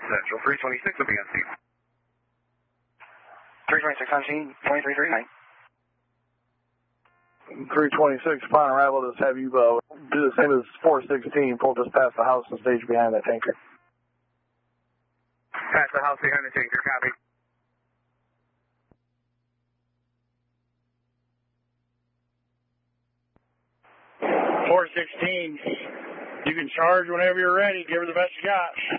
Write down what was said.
Central 326 will be on scene. 326 on scene, 2339. 326, upon arrival, just have you do the same as 416, pull just past the house and stage behind that tanker. Past the house behind the tanker, copy. You can charge whenever you're ready. Give her the best you got.